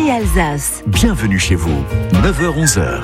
RCJ Alsace. Bienvenue chez vous, 9h-11h.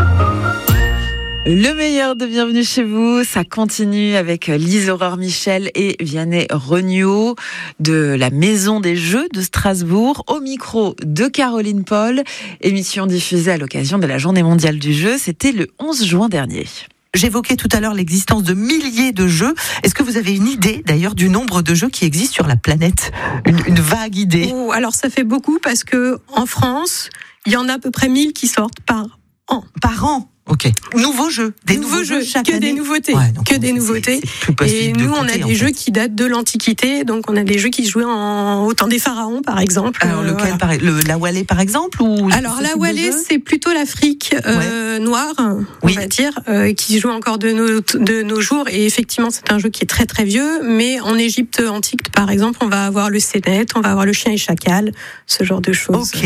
Le meilleur de Bienvenue chez vous, ça continue avec Lise Aurore Michel et Vianney Regnault de la Maison des Jeux de Strasbourg, au micro de Caroline Paul, émission diffusée à l'occasion de la Journée mondiale du jeu, c'était le 11 juin dernier. J'évoquais tout à l'heure l'existence de milliers de jeux. Est-ce que vous avez une idée d'ailleurs du nombre de jeux qui existent sur la planète ? Une vague idée ? Alors ça fait beaucoup parce que en France, il y en a à peu près 1000 qui sortent par an. Par an ? Ok. Nouveaux jeux, des nouveaux jeux chaque année. Des nouveautés, ouais, donc que des nouveautés. Et nous, on a des jeux qui datent de l'Antiquité, donc on a des jeux qui se jouaient au temps des pharaons, par exemple. Alors lequel, la Wallet, par exemple, ou alors la Wallet, c'est plutôt l'Afrique noire, on va dire, qui se joue encore de nos jours. Et effectivement, c'est un jeu qui est très très vieux. Mais en Égypte antique, par exemple, on va avoir le Sénet, on va avoir le chien et chacal, ce genre de choses. Ok.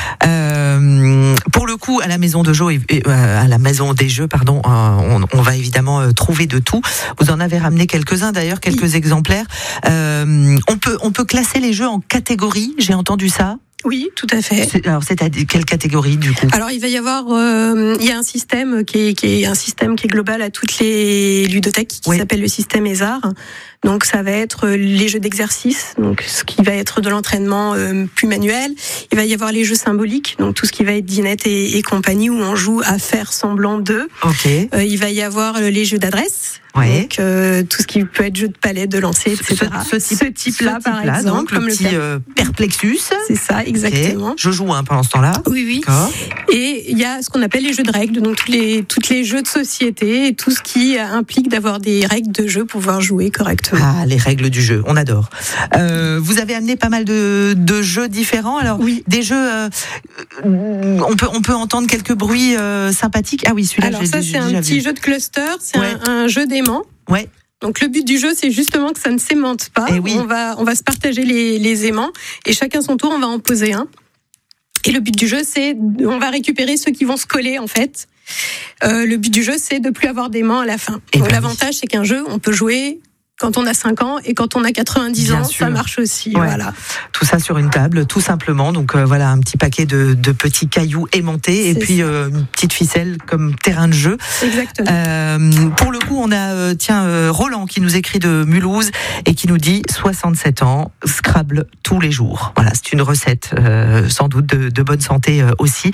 Pour le coup, à la maison de jeux, à la maison des jeux, pardon, on va évidemment trouver de tout. Vous en avez ramené quelques-uns d'ailleurs, quelques exemplaires. On peut classer les jeux en catégories, j'ai entendu ça. Oui, tout à fait. Alors, c'est à quelle catégorie du coup ? Alors, il va y avoir, il y a un système qui est global à toutes les ludothèques, qui s'appelle le système ESAR. Donc, ça va être les jeux d'exercice, donc ce qui va être de l'entraînement plus manuel. Il va y avoir les jeux symboliques, donc tout ce qui va être dinette et compagnie, où on joue à faire semblant d'eux. Ok. Il va y avoir les jeux d'adresse. Ouais. Donc tout ce qui peut être jeu de palais, de lancer, etc. Ce type-là, par exemple, donc, comme le petit Perplexus. C'est ça, exactement. Okay. Je joue pendant ce temps-là. Oui. D'accord. Et il y a ce qu'on appelle les jeux de règles, donc tous les jeux de société et tout ce qui implique d'avoir des règles de jeu pour pouvoir jouer correctement. Ah, les règles du jeu, on adore. Vous avez amené pas mal de jeux différents. Alors, des jeux, on peut entendre quelques bruits sympathiques. Ah oui, celui-là. Alors ça, c'est un petit jeu de cluster. C'est un jeu d'aimants. Ouais. Donc le but du jeu, c'est justement que ça ne s'aimante pas. On va se partager les aimants et chacun son tour, on va en poser un. Et le but du jeu, c'est on va récupérer ceux qui vont se coller en fait. Le but du jeu, c'est de plus avoir d'aimants à la fin. Donc l'avantage, c'est qu'un jeu, on peut jouer quand on a 5 ans et quand on a 90 ans, ça marche aussi. Ouais. Voilà. Tout ça sur une table, tout simplement. Donc voilà, un petit paquet de petits cailloux aimantés et puis une petite ficelle comme terrain de jeu. Exactement. Pour le coup, on a Roland qui nous écrit de Mulhouse et qui nous dit 67 ans, Scrabble tous les jours. Voilà, c'est une recette sans doute de bonne santé aussi.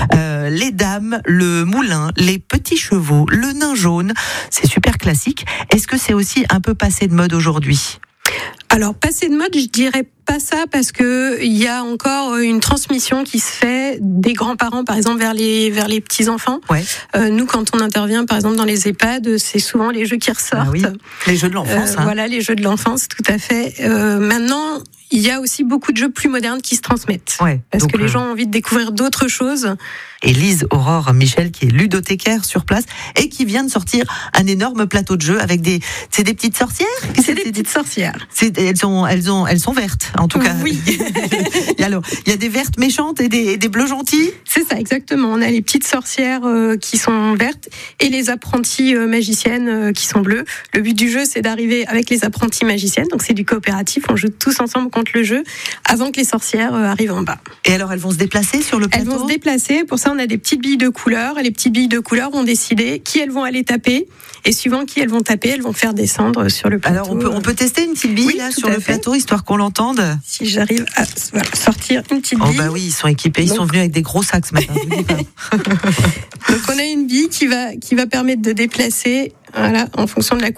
Les dames, le moulin, les petits chevaux, le nain jaune, c'est super classique. Est-ce que c'est aussi un peu passé de mode aujourd'hui ? Alors, passé de mode, je dirais pas ça parce que il y a encore une transmission qui se fait des grands-parents, par exemple, vers les petits-enfants. Ouais. Nous, quand on intervient, par exemple, dans les EHPAD, c'est souvent les jeux qui ressortent. Ah oui, les jeux de l'enfance. Voilà, les jeux de l'enfance, tout à fait. Maintenant, il y a aussi beaucoup de jeux plus modernes qui se transmettent. Ouais, parce que les gens ont envie de découvrir d'autres choses. Et Lise Aurore Michel, qui est ludothécaire sur place et qui vient de sortir un énorme plateau de jeux avec c'est des petites sorcières. C'est des petites sorcières. Elles sont vertes, en tout cas. Oui. Alors, il y a des vertes méchantes et des bleus gentils. C'est ça, exactement. On a les petites sorcières qui sont vertes et les apprentis magiciennes qui sont bleues. Le but du jeu, c'est d'arriver avec les apprentis magiciennes. Donc, c'est du coopératif. On joue tous ensemble contre le jeu avant que les sorcières arrivent en bas. Et alors, elles vont se déplacer sur le plateau ? Elles vont se déplacer. Pour ça, on a des petites billes de couleur. Et les petites billes de couleur vont décider qui elles vont aller taper. Et suivant qui elles vont taper, elles vont faire descendre sur le plateau. Alors, on peut tester une petite bille sur le plateau, histoire qu'on l'entende. Si j'arrive à sortir une petite bille. Oh bah oui, ils sont équipés. Ils sont venus avec des gros sacs ce matin. Donc, on a une bille qui va permettre de déplacer, en fonction de la